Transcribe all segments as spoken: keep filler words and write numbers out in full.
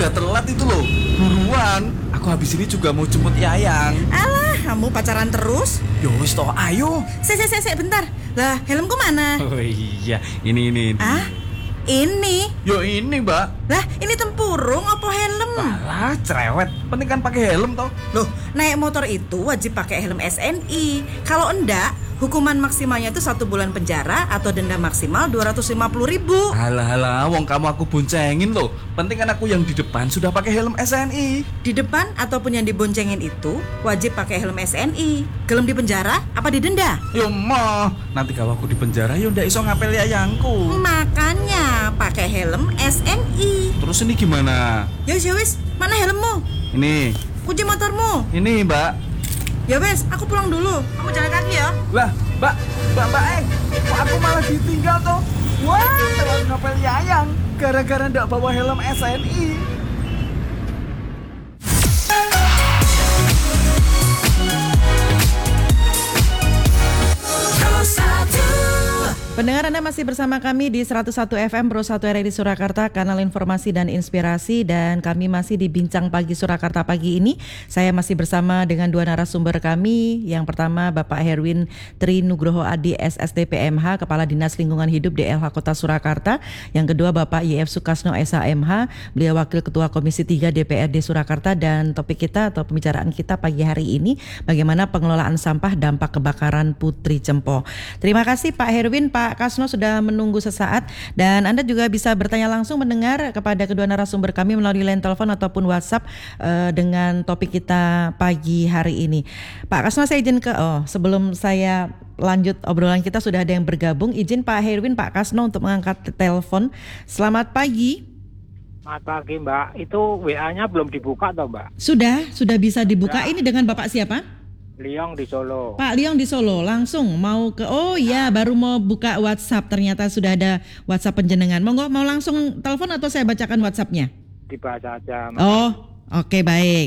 udah telat itu loh. Buruan, aku habis ini juga mau jemput Yayang. Alah, kamu pacaran terus? Yo wis toh, ayo. Se se se se bentar. Lah, helmku mana? Oh iya, ini ini. Ah? Ini? Yo ini, Mbak. Lah, ini tempurung apa helm? Alah, cerewet. Penting kan pakai helm toh. Loh, naik motor itu wajib pakai helm S N I. Kalau enggak, hukuman maksimalnya itu satu bulan penjara atau denda maksimal dua ratus lima puluh ribu. Alah, alah, wong kamu aku boncengin loh. Penting kan aku yang di depan sudah pakai helm S N I. Di depan ataupun yang diboncengin itu wajib pakai helm S N I. Gelem di penjara apa didenda? Yo mah, nanti kalau aku di penjara yo ndak iso ngapel Yayangku. Makanya pakai helm S N I. Terus ini gimana? Yowis, yowis, mana helmmu? Ini, Kunci motormu. ini Mbak. Ya wes, aku pulang dulu. Kamu jalan kaki ya. Lah, Mbak, Mbak, Mbak, eh, kok aku malah ditinggal toh? Wah, telat ngapel Yayang gara-gara ndak bawa helm S N I. Pendengar, Anda masih bersama kami di seratus satu F M Pro satu R I di Surakarta, kanal informasi dan inspirasi, dan kami masih di Bincang Pagi Surakarta pagi ini. Saya masih bersama dengan dua narasumber kami. Yang pertama Bapak Herwin Tri Nugroho Adi S S D P M H, Kepala Dinas Lingkungan Hidup D L H Kota Surakarta. Yang kedua Bapak Y F Sukasno S H M H, beliau Wakil Ketua Komisi tiga D P R D Surakarta, dan topik kita atau pembicaraan kita pagi hari ini bagaimana pengelolaan sampah dampak kebakaran Putri Cempo. Terima kasih Pak Herwin, Pak Pak Kasno sudah menunggu sesaat, dan Anda juga bisa bertanya langsung mendengar kepada kedua narasumber kami melalui line telepon ataupun WhatsApp uh, dengan topik kita pagi hari ini. Pak Kasno, saya izin ke oh sebelum saya lanjut obrolan kita sudah ada yang bergabung. Izin Pak Herwin, Pak Kasno untuk mengangkat telepon. Selamat pagi. Selamat pagi Mbak. Itu W A-nya belum dibuka toh Mbak? Sudah, sudah bisa dibuka. Ya. Ini dengan Bapak siapa? Liong di Solo. Pak Liong di Solo, langsung mau ke, oh ya baru mau buka WhatsApp, ternyata sudah ada WhatsApp penjenengan. Monggo, mau langsung telepon atau saya bacakan WhatsApp-nya? Dibaca aja. Mbak. Oh, oke okay, baik.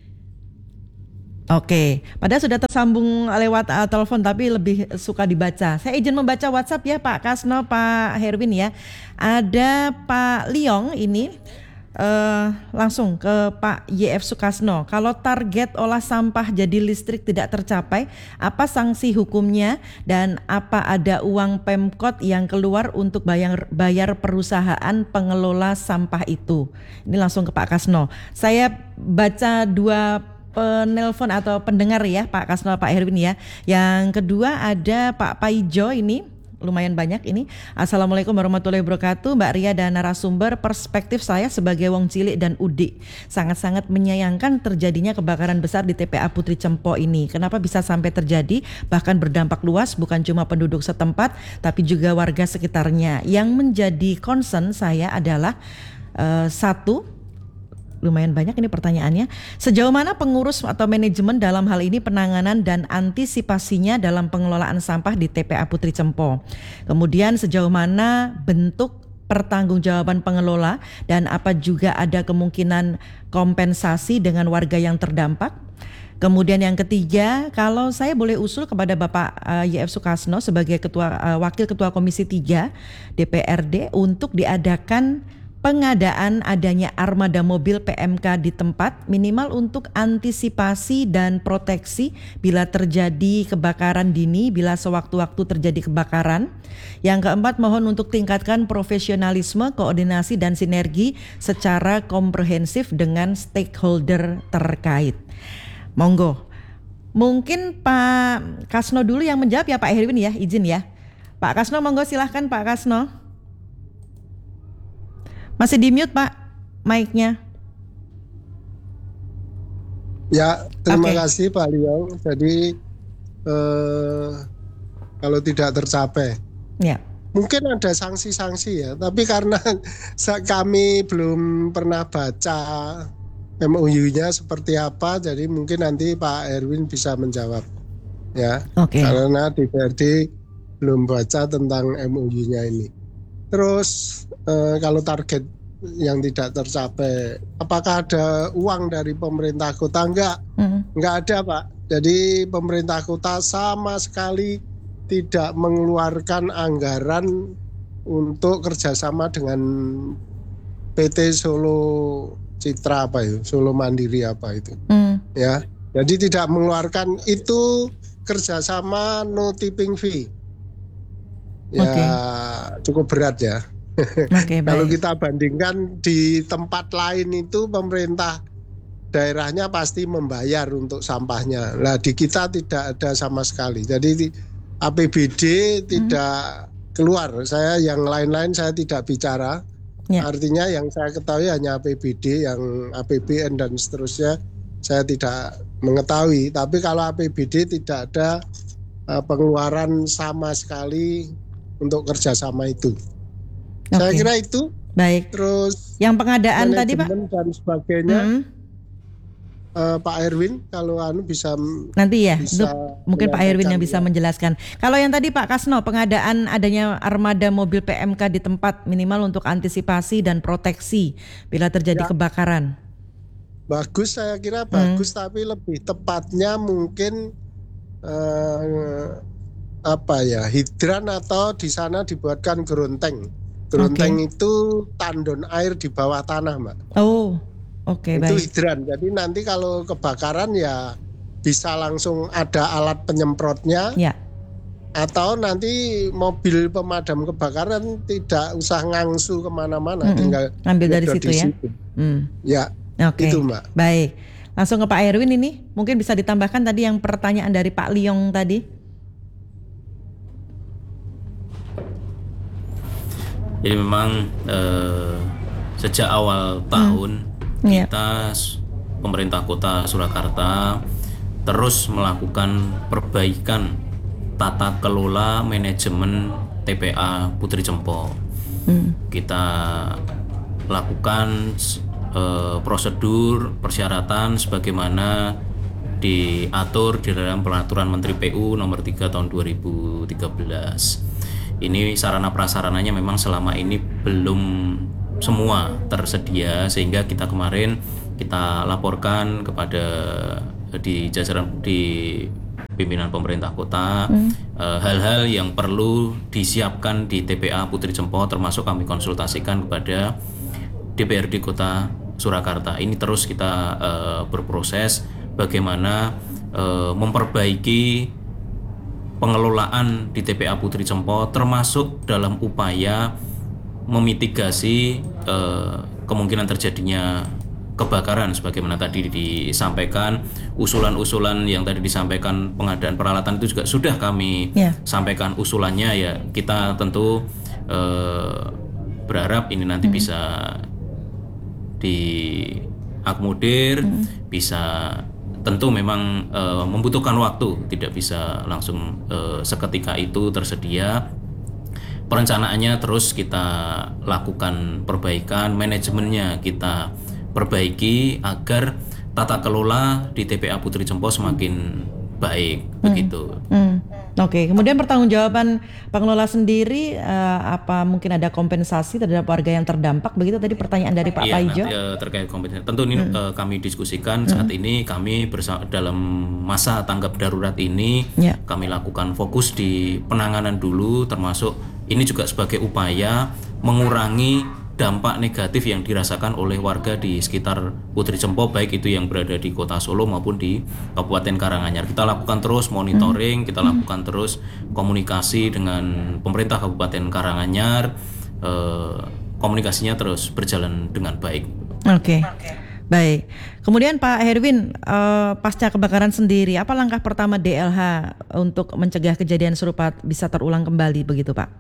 Oke, okay. Padahal sudah tersambung lewat uh, telepon tapi lebih suka dibaca. Saya izin membaca WhatsApp ya Pak Kasno, Pak Herwin ya. Ada Pak Liong ini. Uh, langsung ke Pak Y F Sukasno. Kalau target olah sampah jadi listrik tidak tercapai, apa sanksi hukumnya dan apa ada uang Pemkot yang keluar untuk bayar, bayar perusahaan pengelola sampah itu? Ini langsung ke Pak Kasno. Saya baca dua penelpon atau pendengar ya Pak Kasno, Pak Herwin ya. Yang kedua ada Pak Paijo ini. Lumayan banyak ini. Assalamualaikum warahmatullahi wabarakatuh. Mbak Ria dan narasumber, perspektif saya sebagai wong cilik dan udik sangat-sangat menyayangkan terjadinya kebakaran besar di T P A Putri Cempo ini. Kenapa bisa sampai terjadi? Bahkan berdampak luas, bukan cuma penduduk setempat tapi juga warga sekitarnya. Yang menjadi concern saya adalah uh, satu, lumayan banyak ini pertanyaannya. Sejauh mana pengurus atau manajemen dalam hal ini penanganan dan antisipasinya dalam pengelolaan sampah di T P A Putri Cempo? Kemudian sejauh mana bentuk pertanggungjawaban pengelola dan apa juga ada kemungkinan kompensasi dengan warga yang terdampak? Kemudian yang ketiga, kalau saya boleh usul kepada Bapak uh, Y F Sukasno sebagai ketua uh, Wakil Ketua Komisi tiga D P R D untuk diadakan pengadaan adanya armada mobil P M K di tempat minimal untuk antisipasi dan proteksi bila terjadi kebakaran dini, bila sewaktu-waktu terjadi kebakaran. Yang keempat, mohon untuk tingkatkan profesionalisme, koordinasi dan sinergi secara komprehensif dengan stakeholder terkait. Monggo. Mungkin Pak Kasno dulu yang menjawab ya Pak Herwin ya, izin ya. Pak Kasno monggo, silahkan Pak Kasno. Masih di mute Pak, mic-nya. Ya, terima okay. kasih Pak Liong. Jadi eh, kalau tidak tercapai, ya. Mungkin ada sanksi-sanksi ya. Tapi karena kami belum pernah baca M O U-nya seperti apa, jadi mungkin nanti Pak Erwin bisa menjawab. Ya, okay. Karena D P R D belum baca tentang M O U-nya ini. Terus eh, kalau target yang tidak tercapai, apakah ada uang dari pemerintah kota? Enggak, mm-hmm. enggak ada Pak. Jadi pemerintah kota sama sekali tidak mengeluarkan anggaran untuk kerjasama dengan P T Solo Citra apa itu, Solo Mandiri apa itu, Hmm. ya. Jadi tidak mengeluarkan itu kerjasama no tipping fee. Ya Oke. cukup berat ya. Oke, Kalau baik. kita bandingkan di tempat lain itu pemerintah daerahnya pasti membayar untuk sampahnya. Nah di kita tidak ada sama sekali. Jadi A P B D tidak keluar. Saya yang lain-lain saya tidak bicara. Ya. Artinya yang saya ketahui hanya A P B D, yang A P B N dan seterusnya saya tidak mengetahui. Tapi kalau A P B D tidak ada uh, pengeluaran sama sekali untuk kerjasama itu. Oke. Saya kira itu. Baik. Terus Yang pengadaan tadi Pak? manajemen dan sebagainya, Hmm. uh, Pak Erwin kalau anu bisa Nanti ya, bisa untuk mungkin Pak Herwin yang bisa menyampaikan, ya. menjelaskan. Kalau yang tadi Pak Kasno, pengadaan adanya armada mobil P M K di tempat minimal untuk antisipasi dan proteksi bila terjadi Ya. kebakaran. Bagus, saya kira bagus, tapi lebih tepatnya mungkin uh, apa ya, hidran atau di sana dibuatkan gronteng. Gronteng itu tandon air di bawah tanah, Mbak. Oh, oke, Itu baik. hidran. Jadi nanti kalau kebakaran ya bisa langsung ada alat penyemprotnya, Ya, atau nanti mobil pemadam kebakaran tidak usah ngangsu Mm-mm. kemana-mana, tinggal Ambil dari nyedot situ di ya. situ. Hmm. Ya, Oke, itu Mbak. baik. Langsung ke Pak Herwin ini, mungkin bisa ditambahkan tadi yang pertanyaan dari Pak Liong tadi. Jadi memang eh, sejak awal tahun Iya. kita s- pemerintah kota Surakarta terus melakukan perbaikan tata kelola manajemen T P A Putri Cempo. Hmm. Kita lakukan s- eh, prosedur persyaratan sebagaimana diatur di dalam peraturan Menteri P U nomor tiga tahun dua ribu tiga belas. Ini sarana prasarananya memang selama ini belum semua tersedia, sehingga kita kemarin kita laporkan kepada di jajaran di pimpinan pemerintah kota eh, hal-hal yang perlu disiapkan di T P A Putri Cempo, termasuk kami konsultasikan kepada D P R D Kota Surakarta. Ini terus kita eh, berproses bagaimana eh, memperbaiki pengelolaan di T P A Putri Cempo, termasuk dalam upaya memitigasi eh, kemungkinan terjadinya kebakaran sebagaimana tadi disampaikan. Usulan-usulan yang tadi disampaikan pengadaan peralatan itu juga sudah kami Ya. sampaikan usulannya, ya kita tentu eh, berharap ini nanti bisa diakomodir, bisa tentu memang e, membutuhkan waktu, tidak bisa langsung e, seketika itu tersedia. Perencanaannya terus kita lakukan perbaikan, manajemennya kita perbaiki agar tata kelola di T P A Putri Cempo semakin baik, begitu. Hmm. Oke, kemudian pertanggungjawaban pengelola sendiri, eh, apa mungkin ada kompensasi terhadap warga yang terdampak? Begitu tadi pertanyaan dari Pak Iya, Paijo. nanti, eh, terkait kompetisi. Tentu ini eh, kami diskusikan saat ini. Kami bersama dalam masa tanggap darurat ini, Ya. kami lakukan fokus di penanganan dulu, termasuk ini juga sebagai upaya mengurangi dampak negatif yang dirasakan oleh warga di sekitar Putri Cempo, baik itu yang berada di Kota Solo maupun di Kabupaten Karanganyar. Kita lakukan terus monitoring, kita lakukan terus komunikasi dengan pemerintah Kabupaten Karanganyar. Eh, komunikasinya terus berjalan dengan baik. Oke, baik. Kemudian Pak Herwin, eh, pasca kebakaran sendiri, apa langkah pertama D L H untuk mencegah kejadian serupa bisa terulang kembali, begitu Pak?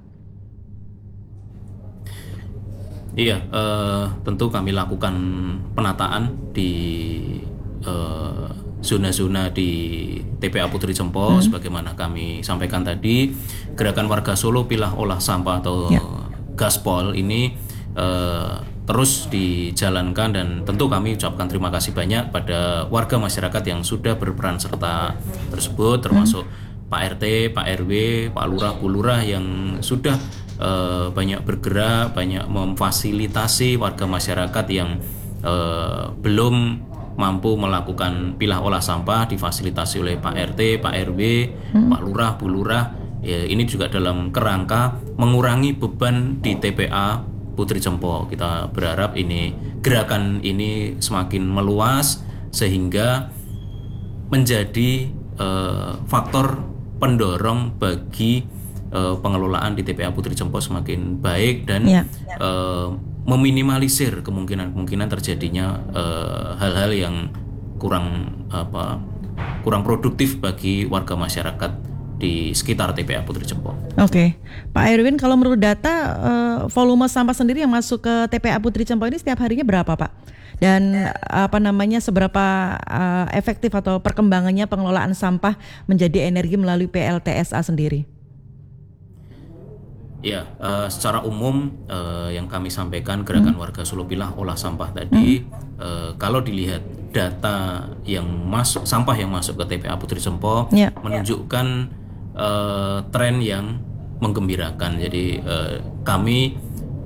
Iya, eh, tentu kami lakukan penataan di eh, zona-zona di T P A Putri Cempo, sebagaimana kami sampaikan tadi. Gerakan warga Solo pilah olah sampah atau Ya. gaspol ini eh, terus dijalankan, dan tentu kami ucapkan terima kasih banyak pada warga masyarakat yang sudah berperan serta tersebut, termasuk Pak R T, Pak R W, Pak Lurah, Bu Lurah yang sudah Uh, banyak bergerak, banyak memfasilitasi warga masyarakat yang uh, belum mampu melakukan pilah olah sampah, difasilitasi oleh Pak R T, Pak R W, hmm. Pak Lurah, Bu Lurah. Ya, ini juga dalam kerangka mengurangi beban di T P A Putri Cempo. Kita berharap ini gerakan ini semakin meluas sehingga menjadi uh, faktor pendorong bagi uh, pengelolaan di T P A Putri Cempo semakin baik dan ya. uh, meminimalisir kemungkinan-kemungkinan terjadinya uh, hal-hal yang kurang apa kurang produktif bagi warga masyarakat di sekitar T P A Putri Cempo. Oke, okay. Pak Erwin, kalau menurut data uh, volume sampah sendiri yang masuk ke T P A Putri Cempo ini setiap harinya berapa, Pak? Dan apa namanya seberapa uh, efektif atau perkembangannya pengelolaan sampah menjadi energi melalui P L T S A sendiri? Ya, uh, secara umum uh, yang kami sampaikan gerakan hmm. warga Solo Pilah olah sampah tadi, hmm. uh, kalau dilihat data yang masuk sampah yang masuk ke T P A Putri Cempo yeah. menunjukkan uh, tren yang menggembirakan. Jadi uh, kami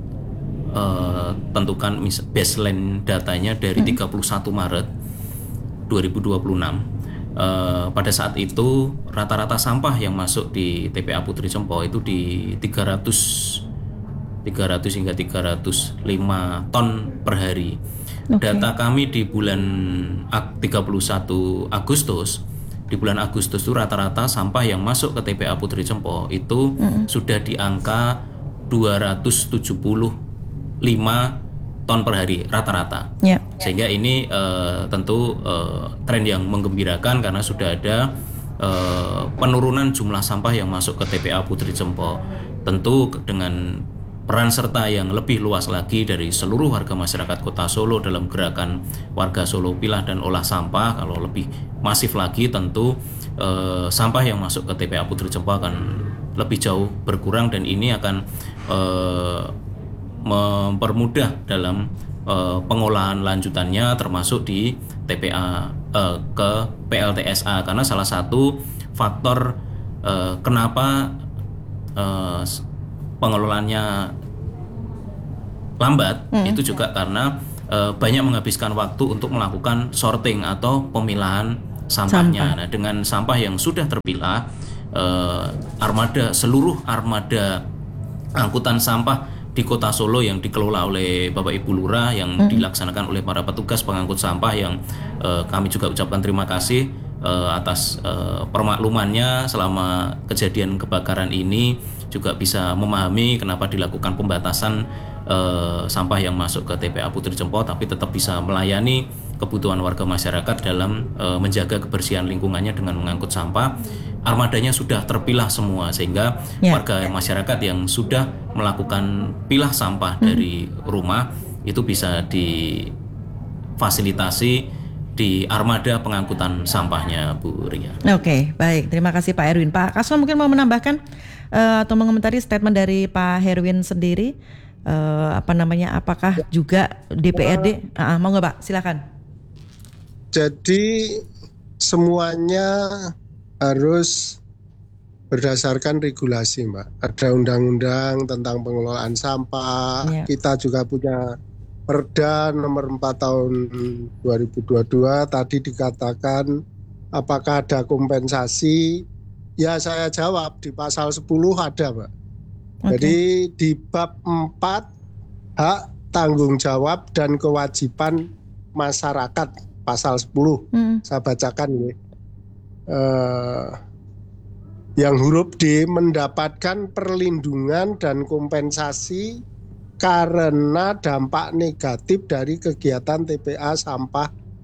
uh, tentukan baseline datanya dari hmm. tiga puluh satu Maret dua ribu dua puluh enam. Uh, pada saat itu rata-rata sampah yang masuk di T P A Putri Cempo itu di tiga ratus hingga tiga ratus lima ton per hari. Okay. Data kami di bulan tiga puluh satu Agustus, di bulan Agustus itu rata-rata sampah yang masuk ke T P A Putri Cempo itu mm-hmm. sudah di angka dua ratus tujuh puluh lima ton per hari rata-rata. Yeah. Sehingga ini uh, tentu uh, tren yang menggembirakan karena sudah ada uh, penurunan jumlah sampah yang masuk ke T P A Putri Cempo. Tentu dengan peran serta yang lebih luas lagi dari seluruh warga masyarakat Kota Solo dalam gerakan warga Solo Pilah dan olah sampah. Kalau lebih masif lagi tentu uh, sampah yang masuk ke T P A Putri Cempo akan lebih jauh berkurang dan ini akan uh, mempermudah dalam uh, pengolahan lanjutannya termasuk di T P A uh, ke P L T S A karena salah satu faktor uh, kenapa uh, pengelolaannya lambat hmm. itu juga karena uh, banyak menghabiskan waktu untuk melakukan sorting atau pemilahan sampahnya. Sampah. Nah, dengan sampah yang sudah terpilah, uh, armada seluruh armada angkutan sampah di Kota Solo yang dikelola oleh Bapak Ibu Lurah yang hmm. dilaksanakan oleh para petugas pengangkut sampah yang uh, kami juga ucapkan terima kasih uh, atas uh, permaklumannya selama kejadian kebakaran ini, juga bisa memahami kenapa dilakukan pembatasan uh, sampah yang masuk ke T P A Putri Cempo tapi tetap bisa melayani kebutuhan warga masyarakat dalam uh, menjaga kebersihan lingkungannya dengan mengangkut sampah. Armadanya sudah terpilah semua sehingga ya. warga masyarakat yang sudah melakukan pilah sampah hmm. dari rumah itu bisa difasilitasi di armada pengangkutan sampahnya, Bu Ria. Oke, baik. Terima kasih Pak Herwin. Pak Kasno mungkin mau menambahkan uh, atau mengomentari statement dari Pak Herwin sendiri, uh, apa namanya? Apakah juga D P R D? Uh, mau nggak Pak? Silakan. Jadi semuanya harus berdasarkan regulasi, Mbak. Ada undang-undang tentang pengelolaan sampah. Ya. Kita juga punya Perda nomor empat tahun dua ribu dua puluh dua. Tadi dikatakan apakah ada kompensasi? Ya saya jawab di pasal sepuluh ada, Mbak. Okay. Jadi di bab empat hak tanggung jawab dan kewajiban masyarakat pasal sepuluh. Hmm. Saya bacakan ini. Uh, yang huruf D mendapatkan perlindungan dan kompensasi karena dampak negatif dari kegiatan T P A sampah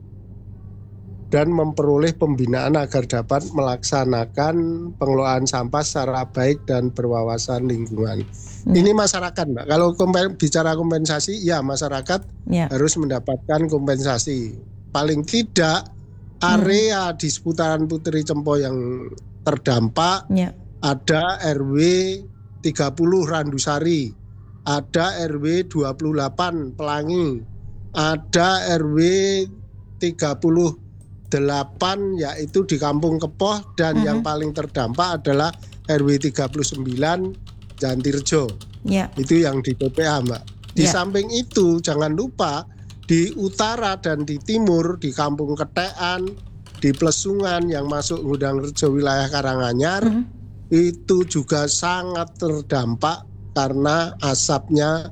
dan memperoleh pembinaan agar dapat melaksanakan pengelolaan sampah secara baik dan berwawasan lingkungan. Hmm. Ini masyarakat, Mbak. Kalau kompen, bicara kompensasi, ya masyarakat ya. harus mendapatkan kompensasi. Paling tidak area hmm. di seputaran Putri Cempo yang terdampak ya. ada R W tiga puluh Randusari, ada R W dua puluh delapan Pelangi, ada R W tiga puluh delapan yaitu di Kampung Kepoh dan hmm. yang paling terdampak adalah R W tiga puluh sembilan Jantirjo. Ya. Itu yang di T P A, Mbak. Di ya. samping itu jangan lupa di utara dan di timur, di Kampung Ketean, di Plesungan yang masuk Gudang Rejo wilayah Karanganyar, mm-hmm. itu juga sangat terdampak karena asapnya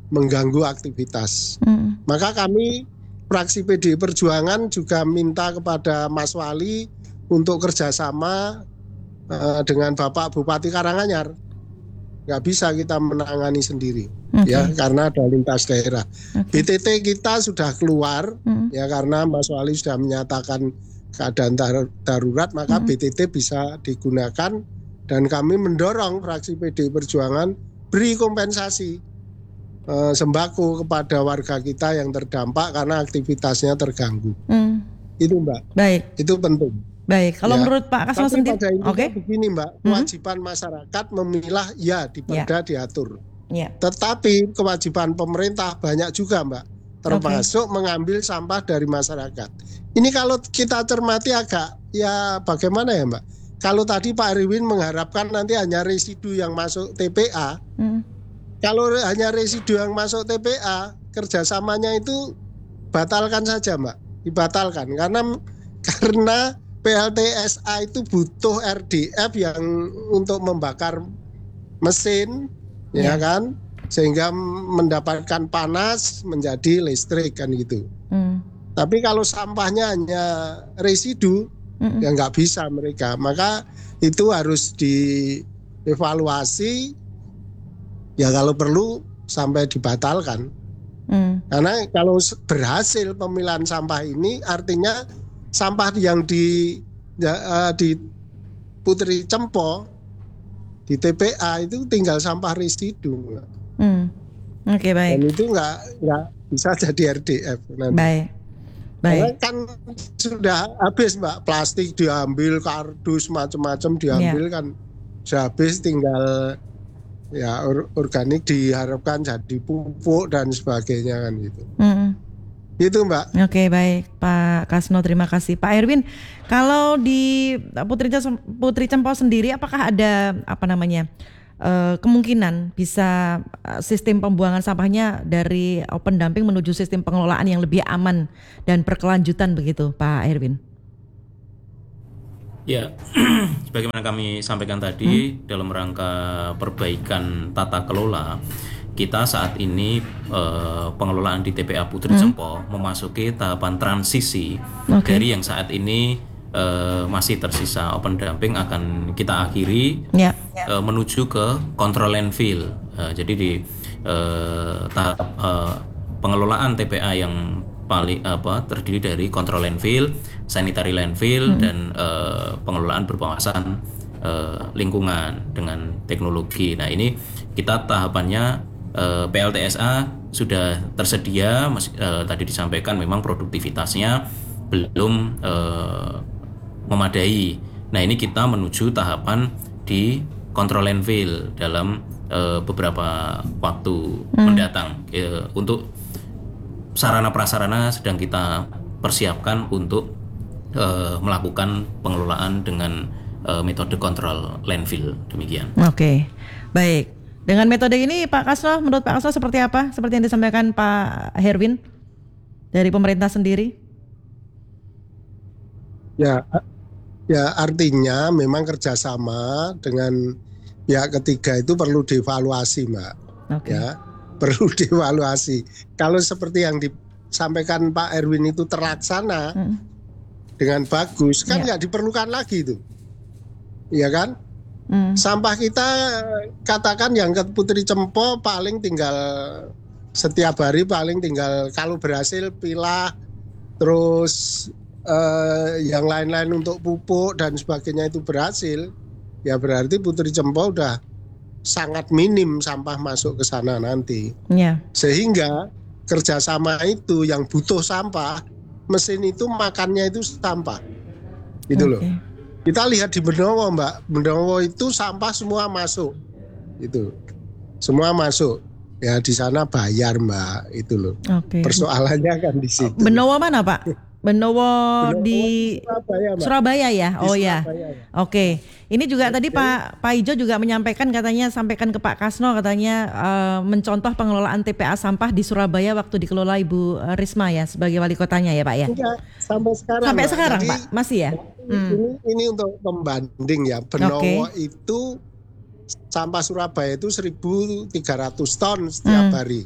mengganggu aktivitas. Hmm. Maka kami fraksi P D I Perjuangan juga minta kepada Mas Wali untuk kerjasama uh, dengan Bapak Bupati Karanganyar. Nggak bisa kita menangani sendiri, Okay. ya karena ada lintas daerah. Okay. B T T kita sudah keluar, Hmm. ya karena Mas Wali sudah menyatakan keadaan dar- darurat, maka Hmm. B T T bisa digunakan dan kami mendorong fraksi P D I Perjuangan beri kompensasi eh, sembako kepada warga kita yang terdampak karena aktivitasnya terganggu. Hmm. Itu Mbak, Baik, itu penting. baik. Kalau Ya. menurut Pak Kasno Tapi sendiri, pada intinya oke, begini Mbak, kewajiban masyarakat memilah ya di perda diatur. ya, Tetapi kewajiban pemerintah banyak juga Mbak, termasuk mengambil sampah dari masyarakat. Ini kalau kita cermati agak ya bagaimana ya Mbak? Kalau tadi Pak Erwin mengharapkan nanti hanya residu yang masuk T P A, Hmm. kalau hanya residu yang masuk T P A, kerjasamanya itu batalkan saja Mbak, dibatalkan karena karena P L T S A itu butuh R D F yang untuk membakar mesin, Ya. ya kan, sehingga mendapatkan panas menjadi listrik kan gitu. Hmm. Tapi kalau sampahnya hanya residu, Mm-mm. ya nggak bisa mereka. Maka itu harus dievaluasi, ya kalau perlu sampai dibatalkan. Hmm. Karena kalau s- berhasil pemilahan sampah ini, artinya sampah yang di ya, eh, di Putri Cempo, di T P A itu tinggal sampah residu, Hmm. Oke, baik, dan itu nggak nggak bisa jadi R D F nanti. baik, Karena baik. kan sudah habis Mbak, plastik diambil, kardus macam-macam diambil kan sudah habis, tinggal ya or- organik diharapkan jadi pupuk dan sebagainya kan gitu. Hmm. Itu Mbak. Oke, baik Pak Kasno, terima kasih. Pak Erwin, kalau di Putri Cem- Putri Cempo sendiri, apakah ada apa namanya eh, kemungkinan bisa eh, sistem pembuangan sampahnya dari open dumping menuju sistem pengelolaan yang lebih aman dan berkelanjutan begitu, Pak Erwin? Ya, sebagaimana kami sampaikan tadi, dalam rangka perbaikan tata kelola, kita saat ini eh, pengelolaan di T P A Putri Cempo memasuki tahapan transisi. Oke. Dari yang saat ini eh, masih tersisa open dumping akan kita akhiri Ya. eh, menuju ke control landfill. Eh, jadi di eh, tahap eh, pengelolaan T P A yang paling apa terdiri dari control landfill, sanitary landfill, dan eh, pengelolaan berpengawasan eh, lingkungan dengan teknologi. Nah ini kita tahapannya eh, P L T S A sudah tersedia. Mas, eh, tadi disampaikan memang produktivitasnya belum eh, memadai. Nah ini kita menuju tahapan di control landfill dalam eh, beberapa waktu mendatang. Eh, untuk sarana prasarana sedang kita persiapkan untuk eh, melakukan pengelolaan dengan eh, metode kontrol landfill, demikian. Oke, baik. Dengan metode ini Pak Kasno, menurut Pak Kasno seperti apa? Seperti yang disampaikan Pak Herwin dari pemerintah sendiri? Ya, ya artinya memang kerjasama dengan pihak ketiga itu perlu dievaluasi Mbak. Oke. Ya, perlu dievaluasi. Kalau seperti yang disampaikan Pak Erwin itu terlaksana Mm. dengan bagus, kan Ya. nggak diperlukan lagi itu, iya kan? Mm. Sampah kita katakan yang ke Putri Cempo paling tinggal setiap hari paling tinggal kalau berhasil pilah, terus eh, yang lain-lain untuk pupuk dan sebagainya itu berhasil, ya berarti Putri Cempo udah sangat minim sampah masuk ke sana nanti. Ya. Sehingga kerjasama itu yang butuh sampah, mesin itu makannya itu sampah, gitu loh. Oke. Kita lihat di Benowo Mbak, Benowo itu sampah semua masuk, itu semua masuk. Ya di sana bayar Mbak, itu loh. Oke. Persoalannya kan di situ. Benowo mana Pak? Benowo Benowo di Surabaya, Mbak. Surabaya ya? Di Oh ya. Surabaya, ya. Oke. Ini juga tadi Pak Pak Ijo juga menyampaikan, katanya sampaikan ke Pak Kasno, katanya eh, mencontoh pengelolaan T P A sampah di Surabaya waktu dikelola Ibu Risma ya sebagai wali kotanya ya Pak ya. Enggak, sampai sekarang. Sampai Mbak. sekarang Jadi, Pak masih ya? Hmm. Ini, ini untuk pembanding ya. Benowo Oke. itu sampah Surabaya itu seribu tiga ratus ton setiap Hmm. hari.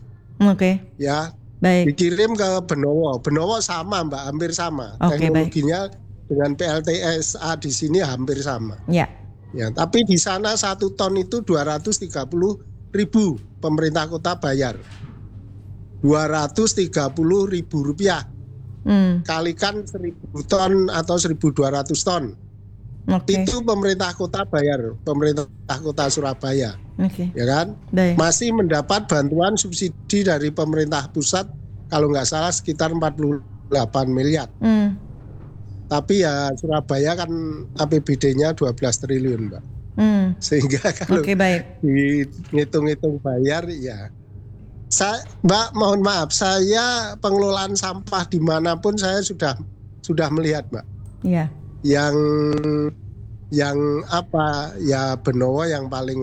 Oke. ya. Baik. Dikirim ke Benowo. Benowo sama Mbak, hampir sama. Oke, Teknologinya dengan P L T S A di sini hampir sama. Ya. Ya, tapi di sana satu ton itu dua ratus tiga puluh ribu pemerintah kota bayar. dua ratus tiga puluh ribu rupiah. Hmm. Kalikan seribu ton atau seribu dua ratus ton. Oke. Itu pemerintah kota bayar, pemerintah kota Surabaya. Oke. Ya kan? Baik. Masih mendapat bantuan subsidi dari pemerintah pusat kalau nggak salah sekitar empat puluh delapan miliar. Hmm. Tapi ya Surabaya kan A P B D-nya dua belas triliun, Mbak. Hmm. Sehingga kalau Oke, baik. dihitung-hitung bayar ya. Saya, Mbak, mohon maaf, saya pengelolaan sampah dimanapun saya sudah sudah melihat, Mbak. Iya. Yang yang apa ya Benowo yang paling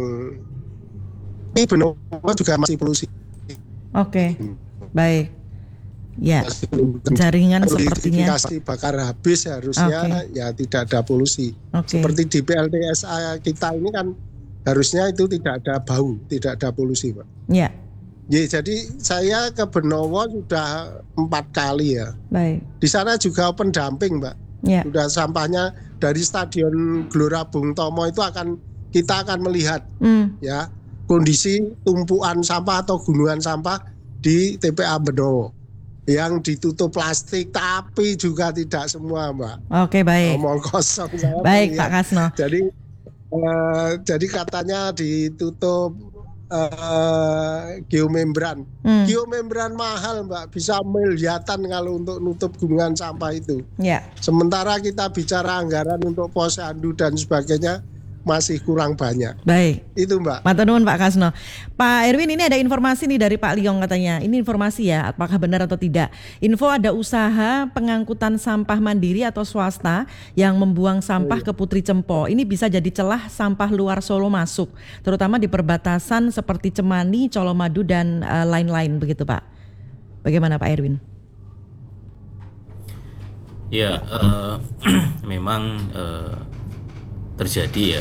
ini Benowo juga masih polusi. Oke. Baik. Ya. Jaringan sepertinya. Sertifikasi bakar habis harusnya Oke. ya tidak ada polusi. Oke. Seperti di P L T S A kita ini kan harusnya itu tidak ada bau, tidak ada polusi, Pak. Ya. Ya, jadi saya ke Benowo sudah empat kali ya. Baik. Di sana juga open dumping, Mbak. Ya. Sudah sampahnya dari Stadion Gelora Bung Tomo itu akan kita akan melihat Hmm. ya kondisi tumpuan sampah atau gunungan sampah di T P A Benowo yang ditutup plastik, tapi juga tidak semua, Mbak. Oke, baik. Ngomong kosong saya Baik, melihat. Pak Kasno. Jadi eh, jadi katanya ditutup eh, geomembran. Hmm. Geomembran mahal, Mbak, bisa miliaran kalau untuk nutup gunungan sampah itu. Ya. Sementara kita bicara anggaran untuk posyandu dan sebagainya masih kurang banyak. Baik. Itu, Mbak. Matur nuwun Pak Kasno. Pak Erwin, ini ada informasi nih dari Pak Liong katanya. Ini informasi ya, apakah benar atau tidak. Info ada usaha pengangkutan sampah mandiri atau swasta yang membuang sampah ke Putri Cempo. Ini bisa jadi celah sampah luar Solo masuk, terutama di perbatasan seperti Cemani, Colomadu dan uh, lain-lain begitu, Pak. Bagaimana Pak Erwin? Ya, eh, memang eh, terjadi ya